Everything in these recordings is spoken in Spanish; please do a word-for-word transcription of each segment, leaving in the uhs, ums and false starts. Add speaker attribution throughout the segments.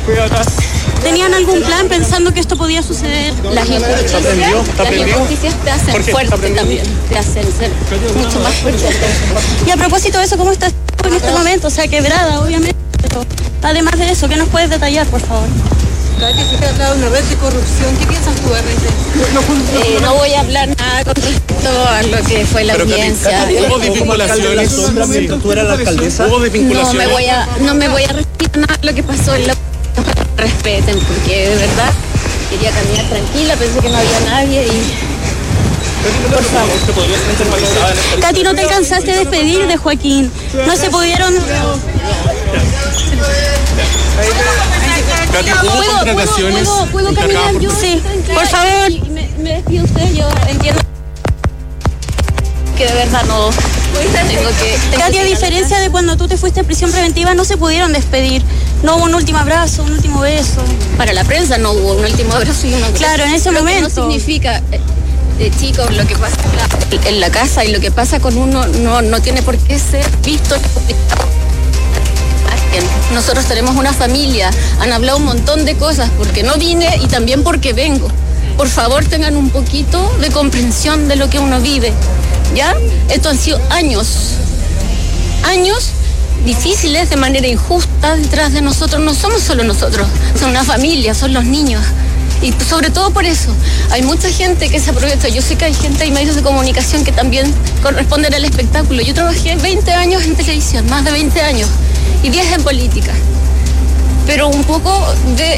Speaker 1: ¿Tenían algún plan pensando que esto podía suceder?
Speaker 2: Las injusticias, las injusticias te hacen fuerte también, te hacen ser mucho más fuerte.
Speaker 1: Y a propósito de eso, ¿cómo estás en este momento? O sea, quebrada, obviamente. Pero además de eso, ¿qué nos puedes detallar, por favor?
Speaker 3: Katy, sí que ha hablado de una red de corrupción. ¿Qué piensas tú, R T?
Speaker 2: Eh, no voy a hablar nada con respecto a lo que fue la
Speaker 4: Pero,
Speaker 2: audiencia.
Speaker 4: Katy, ¿hubo desvinculaciones? Sí.
Speaker 5: ¿Tú eras la alcaldesa?
Speaker 4: ¿Hubo desvinculaciones?
Speaker 2: No me voy a, no me voy a referir a nada de lo que pasó en la... Respeten, porque de verdad quería caminar tranquila, pensé que no había nadie y...
Speaker 5: Por favor.
Speaker 1: Katy, ¿no te alcanzaste a despedir de Joaquín? No se pudieron...
Speaker 4: Katy, ¿hubo
Speaker 2: ¿Puedo,
Speaker 4: contrataciones?
Speaker 2: ¿puedo, puedo, puedo caminar yo?
Speaker 1: Sí, por favor.
Speaker 2: Y me, me despido usted, yo entiendo que de verdad no tengo que... Tengo
Speaker 1: Katy, a
Speaker 2: que
Speaker 1: diferencia de cuando tú te fuiste a prisión preventiva, no se pudieron despedir. No hubo un último abrazo, un último beso.
Speaker 2: Para la prensa no hubo un último abrazo y un abrazo.
Speaker 1: Claro, en ese
Speaker 2: Lo que
Speaker 1: momento.
Speaker 2: no significa, eh, eh, chicos, lo que pasa en la, en la casa y lo que pasa con uno no, no tiene por qué ser visto. Nosotros tenemos una familia, han hablado un montón de cosas porque no vine y también porque vengo. Por favor, tengan un poquito de comprensión de lo que uno vive, ¿ya? Esto han sido años, años difíciles de manera injusta detrás de nosotros. No somos solo nosotros, son una familia, son los niños. Y sobre todo por eso, hay mucha gente que se aprovecha. Yo sé que hay gente y medios de comunicación que también corresponden al espectáculo. Yo trabajé veinte años en televisión, más de veinte años, y diez en política. Pero un poco de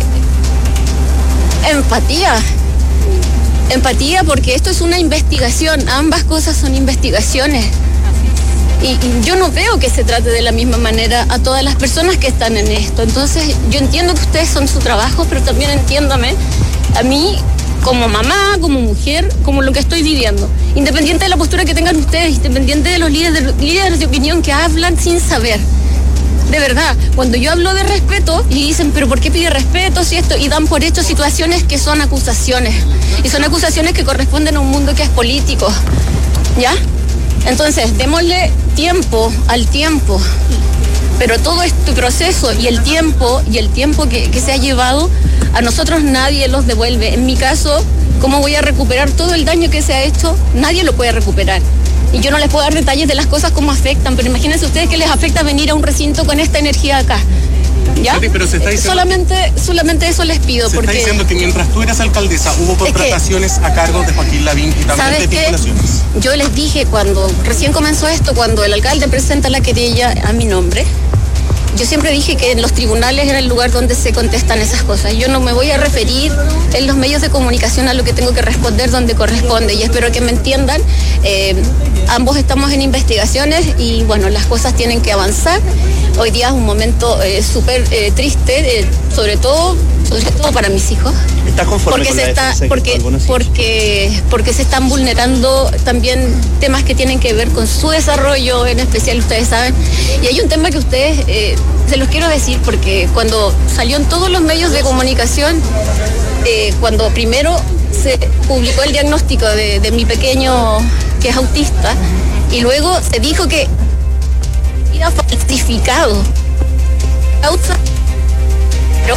Speaker 2: empatía. Empatía porque esto es una investigación, ambas cosas son investigaciones. Y, y yo no veo que se trate de la misma manera a todas las personas que están en esto. Entonces, yo entiendo que ustedes son su trabajo, pero también entiéndame a mí como mamá, como mujer, como lo que estoy viviendo. Independiente de la postura que tengan ustedes, independiente de los líderes de, líderes de opinión que hablan sin saber. De verdad, cuando yo hablo de respeto y dicen, pero ¿por qué pide respeto si esto? Y dan por hecho situaciones que son acusaciones. Y son acusaciones que corresponden a un mundo que es político. ¿Ya? Entonces, démosle tiempo al tiempo. Pero todo este proceso y el tiempo, y el tiempo que, que se ha llevado, a nosotros nadie los devuelve. En mi caso, ¿cómo voy a recuperar todo el daño que se ha hecho? Nadie lo puede recuperar. Y yo no les puedo dar detalles de las cosas como afectan, pero imagínense ustedes que les afecta venir a un recinto con esta energía acá. ¿Ya?
Speaker 4: Katy, pero se está diciendo,
Speaker 2: solamente, solamente eso les pido.
Speaker 4: Se
Speaker 2: porque
Speaker 4: está diciendo que mientras tú eras alcaldesa hubo contrataciones es que, a cargo de Joaquín Lavín y también de vinculaciones.
Speaker 2: Yo les dije cuando recién comenzó esto, cuando el alcalde presenta la querella a mi nombre, yo siempre dije que en los tribunales era el lugar donde se contestan esas cosas. Yo no me voy a referir en los medios de comunicación a lo que tengo que responder donde corresponde y espero que me entiendan. Eh, ambos estamos en investigaciones y bueno, las cosas tienen que avanzar. Hoy día es un momento eh, súper eh, triste, eh, sobre todo, sobre todo para mis hijos.
Speaker 5: ¿Estás conforme
Speaker 2: porque
Speaker 5: con
Speaker 2: se
Speaker 5: la
Speaker 2: está,
Speaker 5: defensa
Speaker 2: porque, porque, porque se están vulnerando también temas que tienen que ver con su desarrollo, en especial ustedes saben. Y hay un tema que ustedes, eh, se los quiero decir, porque cuando salió en todos los medios de comunicación, eh, cuando primero se publicó el diagnóstico de, de mi pequeño que es autista, y luego se dijo que era falsificado. Causa, pero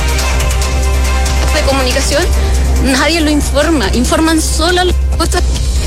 Speaker 2: de comunicación nadie lo informa, informan solo las cosas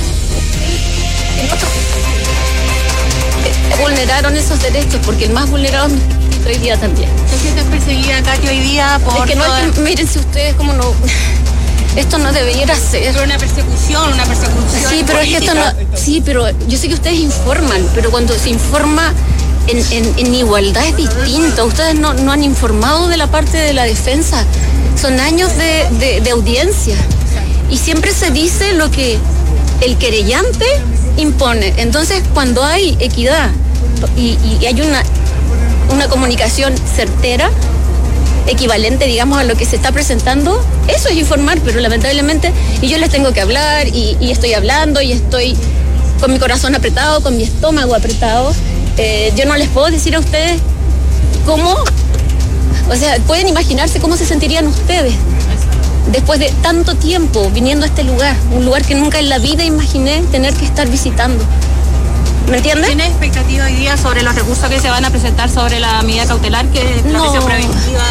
Speaker 2: que vulneraron esos derechos, porque el más vulnerado es hoy día también.
Speaker 1: ¿Te sientes perseguida, Katy, hoy día por...?
Speaker 2: Es que no
Speaker 1: toda...
Speaker 2: hay que, mírense ustedes cómo no... Esto no debería ser.
Speaker 1: Una persecución, una persecución
Speaker 2: Sí, pero política. Es que esto no... Sí, pero yo sé que ustedes informan, pero cuando se informa en, en, en igualdad es distinto. Ustedes no, no han informado de la parte de la defensa. Son años de, de, de audiencia. Y siempre se dice lo que el querellante impone. Entonces, cuando hay equidad y, y hay una, una comunicación certera, equivalente, digamos, a lo que se está presentando, eso es informar, pero lamentablemente, y yo les tengo que hablar, y, y estoy hablando, y estoy con mi corazón apretado, con mi estómago apretado, eh, yo no les puedo decir a ustedes cómo, o sea, pueden imaginarse cómo se sentirían ustedes después de tanto tiempo viniendo a este lugar, un lugar que nunca en la vida imaginé tener que estar visitando. ¿Me entiendes?
Speaker 1: ¿Tiene expectativa hoy día sobre los recursos que se van a presentar sobre la medida cautelar que es la prisión preventiva?